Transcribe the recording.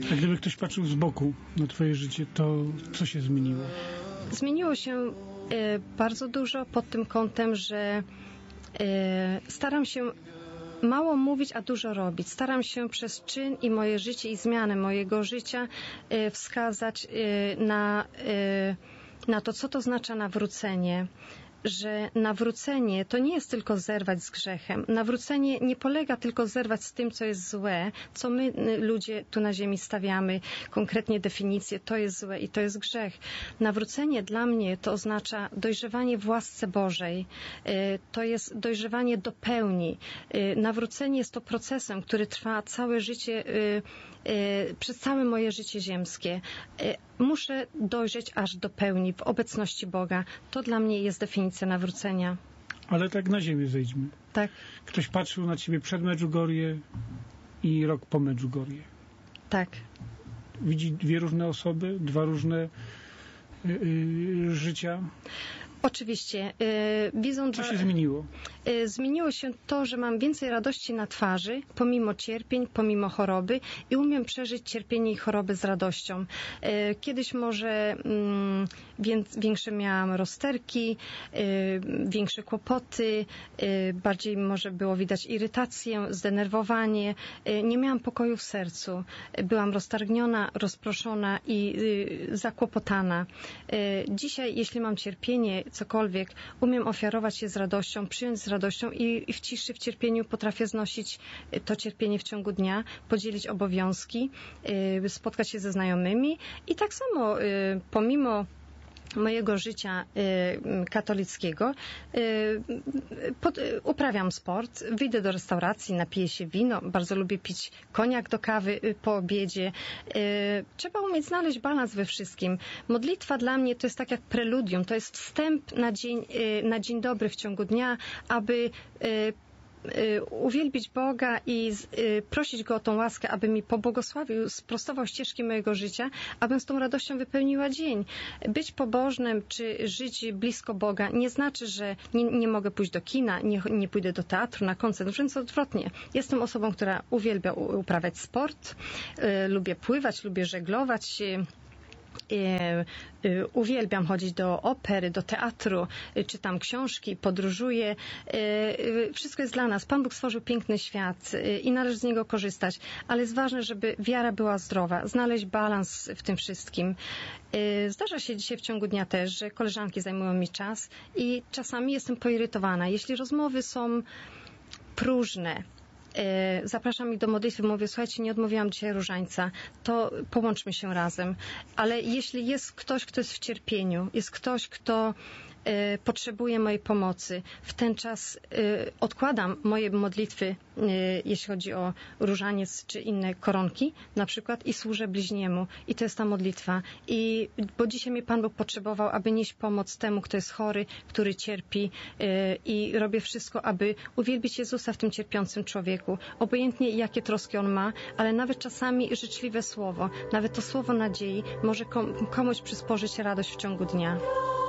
A gdyby ktoś patrzył z boku na twoje życie, to co się zmieniło? Zmieniło się bardzo dużo pod tym kątem, że staram się mało mówić, a dużo robić. Staram się przez czyn i moje życie i zmianę mojego życia wskazać na to, co to znaczy nawrócenie. Że nawrócenie to nie jest tylko zerwać z grzechem. Nawrócenie nie polega tylko zerwać z tym, co jest złe, co my ludzie tu na ziemi stawiamy, konkretnie definicję, to jest złe i to jest grzech. Nawrócenie dla mnie to oznacza dojrzewanie w łasce Bożej. To jest dojrzewanie do pełni. Nawrócenie jest to procesem, który trwa całe życie, przez całe moje życie ziemskie. Muszę dojrzeć aż do pełni w obecności Boga. To dla mnie jest definicja nawrócenia. Ale tak na ziemię zejdźmy. Tak. Ktoś patrzył na ciebie przed Medjugorje i rok po Medjugorje. Tak. Widzi dwie różne osoby, dwa różne życia. Oczywiście. Co się zmieniło? Zmieniło się to, że mam więcej radości na twarzy, pomimo cierpień, pomimo choroby i umiem przeżyć cierpienie i choroby z radością. Kiedyś może większe miałam rozterki, większe kłopoty, bardziej może było widać irytację, zdenerwowanie. Nie miałam pokoju w sercu. Byłam roztargniona, rozproszona i zakłopotana. Dzisiaj, jeśli mam cierpienie, cokolwiek, umiem ofiarować je z radością, przyjąć z radością i w ciszy, w cierpieniu potrafię znosić to cierpienie w ciągu dnia, podzielić obowiązki, spotkać się ze znajomymi i tak samo pomimo mojego życia katolickiego uprawiam sport, wyjdę do restauracji, napiję się wino, bardzo lubię pić koniak do kawy po obiedzie. Trzeba umieć znaleźć balans we wszystkim. Modlitwa dla mnie to jest tak jak preludium, to jest wstęp na dzień dobry w ciągu dnia, aby uwielbić Boga i prosić Go o tą łaskę, aby mi pobłogosławił, sprostował ścieżki mojego życia, abym z tą radością wypełniła dzień. Być pobożnym, czy żyć blisko Boga nie znaczy, że nie mogę pójść do kina, nie pójdę do teatru, na koncert, wręcz odwrotnie. Jestem osobą, która uwielbia uprawiać sport, lubię pływać, lubię żeglować, uwielbiam chodzić do opery, do teatru, czytam książki, podróżuję. Wszystko jest dla nas. Pan Bóg stworzył piękny świat i należy z niego korzystać, ale jest ważne, żeby wiara była zdrowa, znaleźć balans w tym wszystkim. Zdarza się dzisiaj w ciągu dnia też, że koleżanki zajmują mi czas i czasami jestem poirytowana. Jeśli rozmowy są próżne, zapraszam ich do modlitwy, mówię, słuchajcie, nie odmówiłam dzisiaj różańca, to połączmy się razem. Ale jeśli jest ktoś, kto jest w cierpieniu, jest ktoś, kto potrzebuje mojej pomocy, w ten czas odkładam moje modlitwy, jeśli chodzi o różaniec czy inne koronki na przykład i służę bliźniemu. I to jest ta modlitwa. Bo dzisiaj mnie Pan Bóg potrzebował, aby nieść pomoc temu, kto jest chory, który cierpi i robię wszystko, aby uwielbić Jezusa w tym cierpiącym człowieku. Obojętnie jakie troski on ma, ale nawet czasami życzliwe słowo, nawet to słowo nadziei może komuś przysporzyć radość w ciągu dnia.